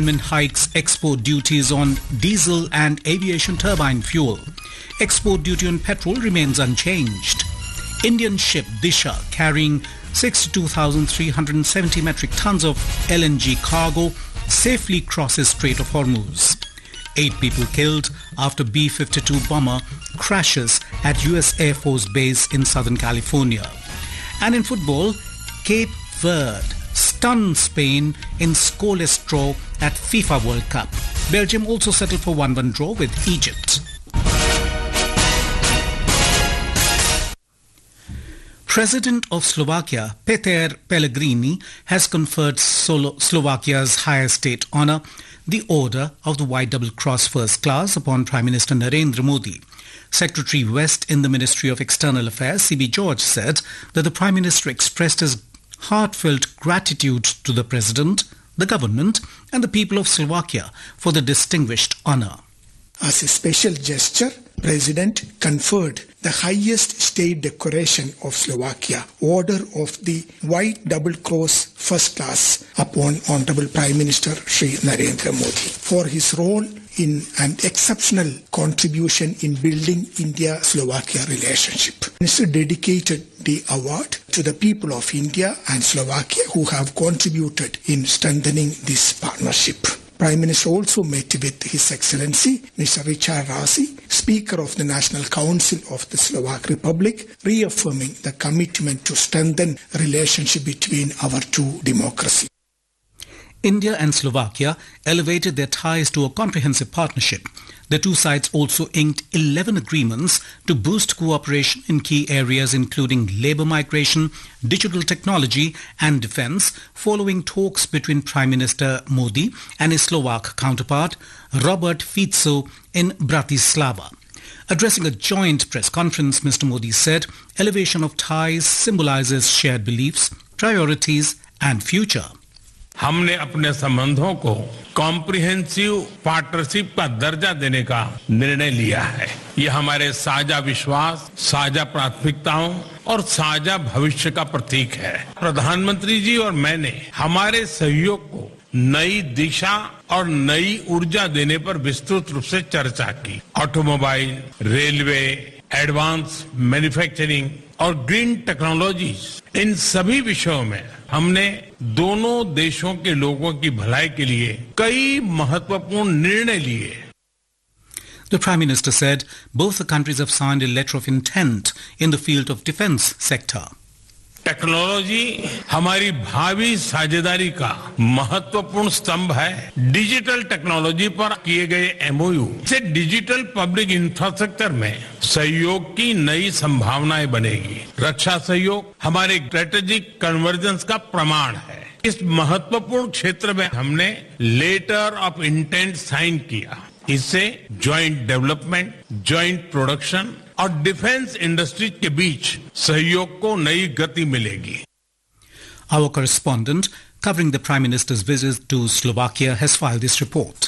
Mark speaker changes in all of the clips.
Speaker 1: Government hikes export duties on diesel and aviation turbine fuel. Export duty on petrol remains unchanged. Indian ship Disha carrying 62,370 metric tons of LNG cargo safely crosses Strait of Hormuz. 8 people killed after B-52 bomber crashes at US Air Force Base in Southern California. And in football, Cape Verde stunned Spain in scoreless draw at FIFA World Cup. Belgium also settled for 1-1 draw with Egypt. President of Slovakia, Peter Pellegrini, has conferred Slovakia's highest state honour, the Order of the White Double Cross First Class, upon Prime Minister Narendra Modi. Secretary West in the Ministry of External Affairs, C.B. George, said that the Prime Minister expressed his heartfelt gratitude to the President, the government and the people of Slovakia for the distinguished honour.
Speaker 2: As a special gesture, President conferred the highest state decoration of Slovakia, Order of the White Double Cross First Class, upon Honorable Prime Minister Shri Narendra Modi for his role in an exceptional contribution in building India-Slovakia relationship. The Minister dedicated the award to the people of India and Slovakia who have contributed in strengthening this partnership. Prime Minister also met with His Excellency Mr. Richard Rasi, Speaker of the National Council of the Slovak Republic, reaffirming the commitment to strengthen relationship between our two democracies.
Speaker 1: India and Slovakia elevated their ties to a comprehensive partnership. The two sides also inked 11 agreements to boost cooperation in key areas including labour migration, digital technology and defence, following talks between Prime Minister Modi and his Slovak counterpart Robert Fico in Bratislava. Addressing a joint press conference, Mr. Modi said elevation of ties symbolises shared beliefs, priorities and future.
Speaker 3: हमने अपने संबंधों को comprehensive partnership का दर्जा देने का निर्णय लिया है। ये हमारे साझा विश्वास, साझा प्राथमिकताओं और साझा भविष्य का प्रतीक है। प्रधानमंत्री जी और मैंने हमारे सहयोग को नई दिशा और नई ऊर्जा देने पर विस्तृत रूप से चर्चा की। ऑटोमोबाइल, रेलवे, एडवांस मैन्युफैक्चरिंग और ग्रीन टेक्नोलॉजीज, इन सभी विषयों में हमने दोनों देशों के लोगों की भलाई के लिए कई महत्वपूर्ण निर्णय लिए।
Speaker 1: The Prime Minister said both the countries have signed a letter of intent in the field of defence sector.
Speaker 3: Technology हमारी भावी साझेदारी का महत्वपूर्ण स्तंभ है। डिजिटल टेक्नोलॉजी पर किए गए एमओयू से डिजिटल पब्लिक इंफ्रास्ट्रक्चर में सहयोग की नई संभावनाएं बनेगी। रक्षा सहयोग हमारे स्ट्रेटेजिक कन्वर्जेंस का प्रमाण है। इस महत्वपूर्ण क्षेत्र में हमने लेटर ऑफ इंटेंट साइन किया। इससे ज्वाइंट डेवलपमेंट, ज्वाइंट प्रोडक्शन और डिफेंस इंडस्ट्री के बीच सहयोग को नई गति मिलेगी।
Speaker 1: Our correspondent covering the Prime Minister's visit to Slovakia has filed this report.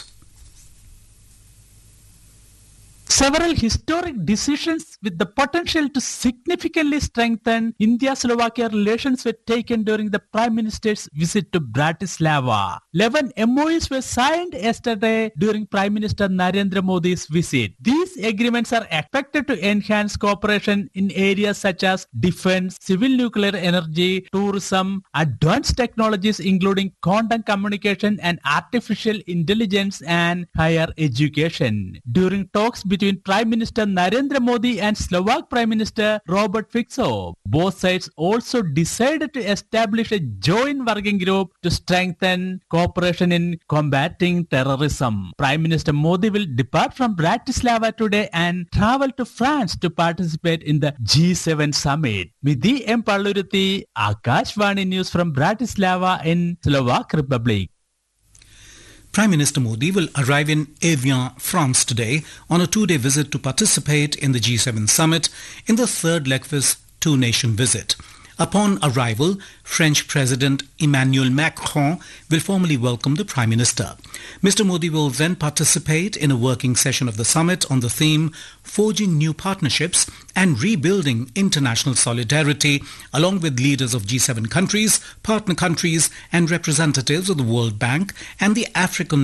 Speaker 4: Several historic decisions with the potential to significantly strengthen India-Slovakia relations were taken during the Prime Minister's visit to Bratislava. 11 MOUs were signed yesterday during Prime Minister Narendra Modi's visit. These agreements are expected to enhance cooperation in areas such as defense, civil nuclear energy, tourism, advanced technologies including quantum communication and artificial intelligence, and higher education. During talks between Prime Minister Narendra Modi and Slovak Prime Minister Robert Fico, both sides also decided to establish a joint working group to strengthen cooperation in combating terrorism. Prime Minister Modi will depart from Bratislava today and travel to France to participate in the G7 summit. Midhi M. Palluruthi, Akashvani News from Bratislava in Slovak Republic.
Speaker 1: Prime Minister Modi will arrive in Evian, France today on a 2-day visit to participate in the G7 summit in the third leg of his two-nation visit. Upon arrival, French President Emmanuel Macron will formally welcome the Prime Minister. Mr. Modi will then participate in a working session of the summit on the theme Forging New Partnerships and Rebuilding International Solidarity, along with leaders of G7 countries, partner countries and representatives of the World Bank and the African